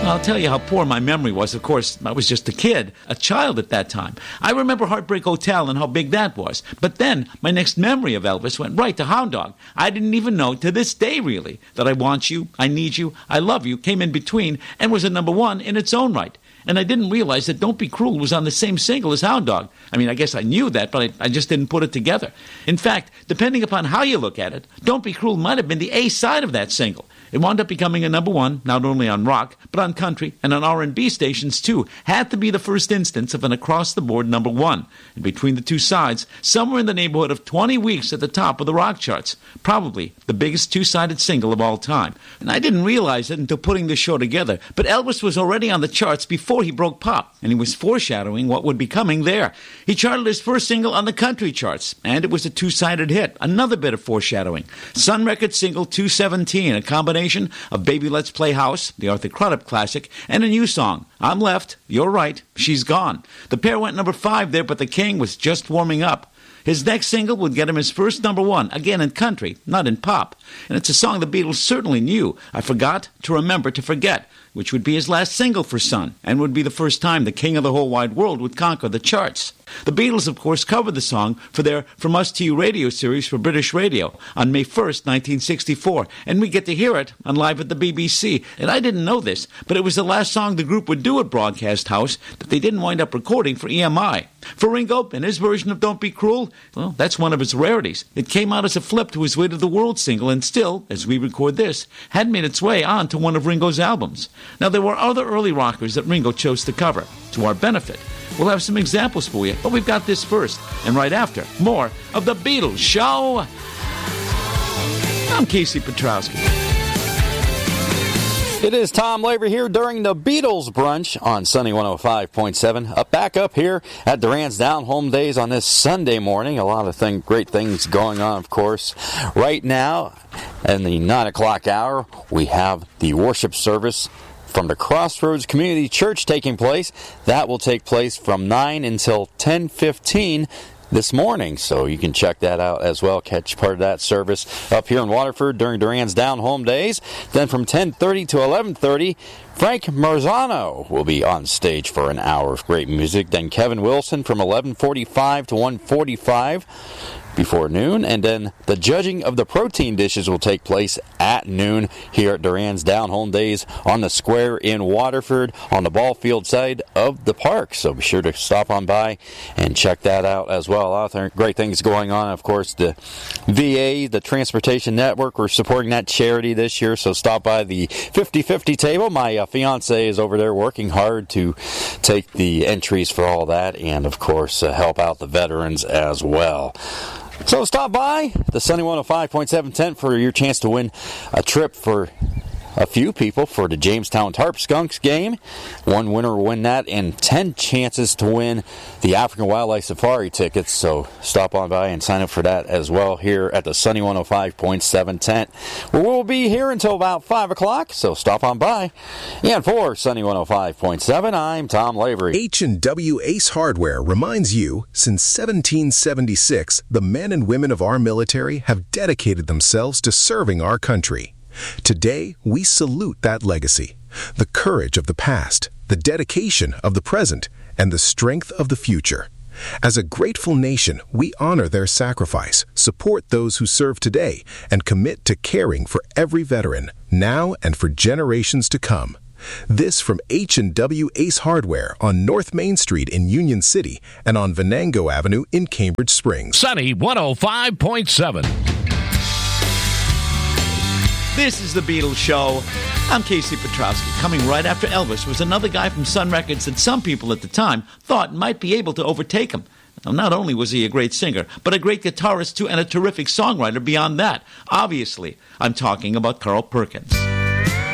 I'll tell you how poor my memory was. Of course, I was just a kid, a child at that time. I remember Heartbreak Hotel and how big that was. But then, my next memory of Elvis went right to Hound Dog. I didn't even know, to this day really, that I Want You, I Need You, I Love You came in between and was a number one in its own right. And I didn't realize that Don't Be Cruel was on the same single as Hound Dog. I mean, I guess I knew that, but I just didn't put it together. In fact, depending upon how you look at it, Don't Be Cruel might have been the A side of that single. It wound up becoming a number one, not only on rock, but on country and on R&B stations too. Had to be the first instance of an across-the-board number one. And between the two sides, somewhere in the neighborhood of 20 weeks at the top of the rock charts. Probably the biggest two-sided single of all time. And I didn't realize it until putting this show together, but Elvis was already on the charts before he broke pop, and he was foreshadowing what would be coming there. He charted his first single on the country charts, and it was a two-sided hit. Another bit of foreshadowing. Sun Records single 217, a combination of Baby Let's Play House, the Arthur Crudup classic, and a new song, I'm Left, You're Right, She's Gone. The pair went number 5 there, but the King was just warming up. His next single would get him his first number one, again in country, not in pop. And it's a song the Beatles certainly knew, I Forgot to Remember to Forget, which would be his last single for Sun, and would be the first time the king of the whole wide world would conquer the charts. The Beatles, of course, covered the song for their From Us to You radio series for British Radio on May 1st, 1964, and we get to hear it on Live at the BBC. And I didn't know this, but it was the last song the group would do at Broadcast House that they didn't wind up recording for EMI. For Ringo, and his version of Don't Be Cruel, well, that's one of his rarities. It came out as a flip to his Way to the World single, and still, as we record this, hadn't made its way on to one of Ringo's albums. Now, there were other early rockers that Ringo chose to cover, to our benefit. We'll have some examples for you, but we've got this first. And right after, more of The Beatles Show. I'm Casey Petrowski. It is Tom Lavery here during the Beatles Brunch on Sunny 105.7. Back up here at Duran's Down Home Days on this Sunday morning. A lot of great things going on, of course. Right now, in the 9 o'clock hour, we have the worship service from the Crossroads Community Church taking place. That will take place from 9 until 10:15 this morning, so you can check that out as well. Catch part of that service up here in Waterford during Duran's Down Home Days. Then from 10:30 to 11:30, Frank Marzano will be on stage for an hour of great music. Then Kevin Wilson from 11:45 to 1:45 before noon, and then the judging of the protein dishes will take place at noon here at Duran's Down Home Days on the square in Waterford on the ball field side of the park. So be sure to stop on by and check that out as well. A lot of great things going on. Of course, the VA, the Transportation Network, we're supporting that charity this year, so stop by the 50-50 table. My fiance is over there working hard to take the entries for all that, and of course help out the veterans as well. So stop by the Sunny 105.7 tent for your chance to win a trip for a few people for the Jamestown Tarp Skunks game. One winner will win that, and 10 chances to win the African Wildlife Safari tickets. So stop on by and sign up for that as well here at the Sunny 105.7 tent. We'll be here until about 5 o'clock, so stop on by. And for Sunny 105.7, I'm Tom Lavery. H&W Ace Hardware reminds you, since 1776, the men and women of our military have dedicated themselves to serving our country. Today, we salute that legacy, the courage of the past, the dedication of the present, and the strength of the future. As a grateful nation, we honor their sacrifice, support those who serve today, and commit to caring for every veteran, now and for generations to come. This from H&W Ace Hardware on North Main Street in Union City and on Venango Avenue in Cambridge Springs. Sunny 105.7. This is The Beatles Show. I'm Casey Petrowski. Coming right after Elvis was another guy from Sun Records that some people at the time thought might be able to overtake him. Now, not only was he a great singer, but a great guitarist too, and a terrific songwriter beyond that. Obviously, I'm talking about Carl Perkins.